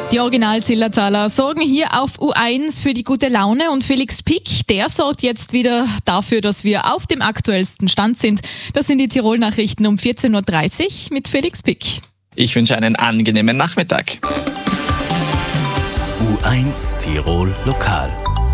Die Original-Zillertaler sorgen hier auf U1 für die gute Laune und Felix Pick, der sorgt jetzt wieder dafür, dass wir auf dem aktuellsten Stand sind. Das sind die Tirol-Nachrichten um 14.30 Uhr mit Felix Pick. Ich wünsche einen angenehmen Nachmittag. U1 Tirol Lokal.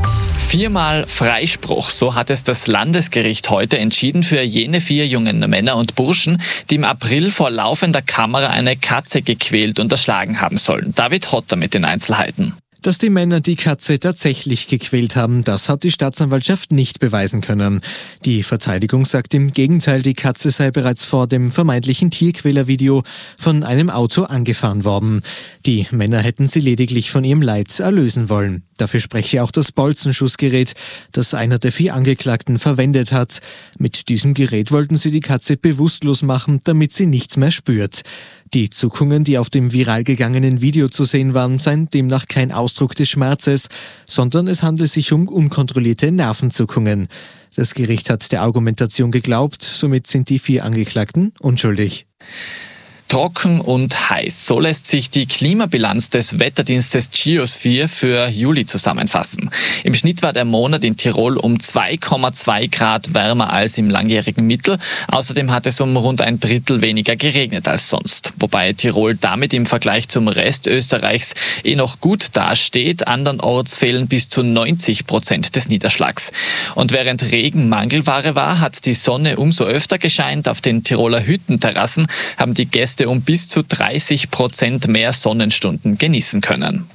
4-mal Freispruch, so hat es das Landesgericht heute entschieden für jene 4 jungen Männer und Burschen, die im April vor laufender Kamera eine Katze gequält und erschlagen haben sollen. David Hotter mit den Einzelheiten. Dass die Männer die Katze tatsächlich gequält haben, das hat die Staatsanwaltschaft nicht beweisen können. Die Verteidigung sagt im Gegenteil, die Katze sei bereits vor dem vermeintlichen Tierquälervideo von einem Auto angefahren worden. Die Männer hätten sie lediglich von ihrem Leid erlösen wollen. Dafür spreche auch das Bolzenschussgerät, das einer der 4 Angeklagten verwendet hat. Mit diesem Gerät wollten sie die Katze bewusstlos machen, damit sie nichts mehr spürt. Die Zuckungen, die auf dem viral gegangenen Video zu sehen waren, seien demnach kein Ausdruck des Schmerzes, sondern es handle sich um unkontrollierte Nervenzuckungen. Das Gericht hat der Argumentation geglaubt, somit sind die 4 Angeklagten unschuldig. Trocken und heiß. So lässt sich die Klimabilanz des Wetterdienstes Geosphere für Juli zusammenfassen. Im Schnitt war der Monat in Tirol um 2,2 Grad wärmer als im langjährigen Mittel. Außerdem hat es um rund ein Drittel weniger geregnet als sonst. Wobei Tirol damit im Vergleich zum Rest Österreichs noch gut dasteht. Andernorts fehlen bis zu 90% des Niederschlags. Und während Regen Mangelware war, hat die Sonne umso öfter gescheint. Auf den Tiroler Hüttenterrassen haben die Gäste um bis zu 30% mehr Sonnenstunden genießen können.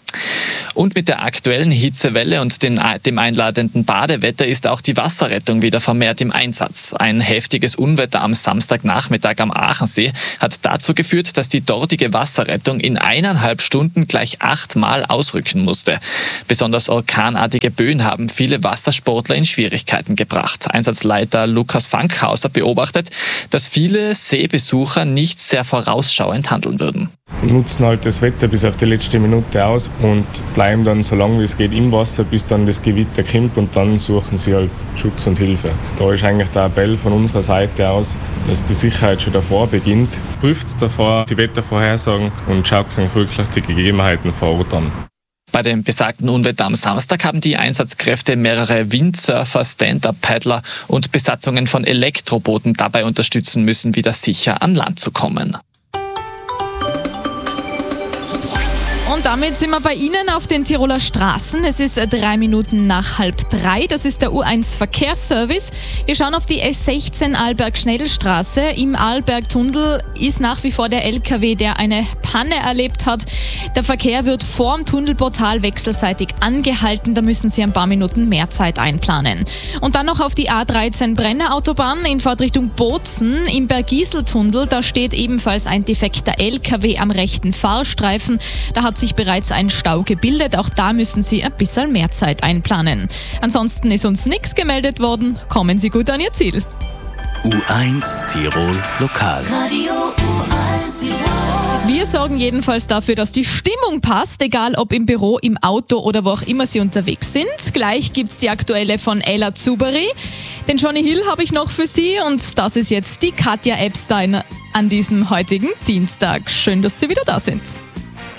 Und mit der aktuellen Hitzewelle und dem einladenden Badewetter ist auch die Wasserrettung wieder vermehrt im Einsatz. Ein heftiges Unwetter am Samstagnachmittag am Aachensee hat dazu geführt, dass die dortige Wasserrettung in 1,5 Stunden gleich 8-mal ausrücken musste. Besonders orkanartige Böen haben viele Wassersportler in Schwierigkeiten gebracht. Einsatzleiter Lukas Fankhauser beobachtet, dass viele Seebesucher nicht sehr vorausschauend handeln würden. Wir nutzen halt das Wetter bis auf die letzte Minute aus und bleiben dann so lange wie es geht im Wasser, bis dann das Gewitter kommt, und dann suchen sie halt Schutz und Hilfe. Da ist eigentlich der Appell von unserer Seite aus, dass die Sicherheit schon davor beginnt. Prüft davor die Wettervorhersagen und schaut sich wirklich die Gegebenheiten vor Ort an. Bei dem besagten Unwetter am Samstag haben die Einsatzkräfte mehrere Windsurfer, Stand-Up-Paddler und Besatzungen von Elektrobooten dabei unterstützen müssen, wieder sicher an Land zu kommen. Und damit sind wir bei Ihnen auf den Tiroler Straßen. Es ist 3 Minuten nach 2:30. Das ist der U1 Verkehrsservice. Wir schauen auf die S16 Arlberg-Schnellstraße. Im Arlberg-Tunnel ist nach wie vor der LKW, der eine Panne erlebt hat. Der Verkehr wird vor dem Tunnelportal wechselseitig angehalten. Da müssen Sie ein paar Minuten mehr Zeit einplanen. Und dann noch auf die A13 Brenner Autobahn in Fahrtrichtung Bozen. Im Bergisel-Tunnel, da steht ebenfalls ein defekter LKW am rechten Fahrstreifen. Da hat sich bereits ein Stau gebildet. Auch da müssen Sie ein bisschen mehr Zeit einplanen. Ansonsten ist uns nichts gemeldet worden. Kommen Sie gut an Ihr Ziel. U1 Tirol Lokal. Radio U1 Tirol. Wir sorgen jedenfalls dafür, dass die Stimmung passt, egal ob im Büro, im Auto oder wo auch immer Sie unterwegs sind. Gleich gibt's die aktuelle von Ella Zuberi. Den Johnny Hill habe ich noch für Sie und das ist jetzt die Katja Epstein an diesem heutigen Dienstag. Schön, dass Sie wieder da sind.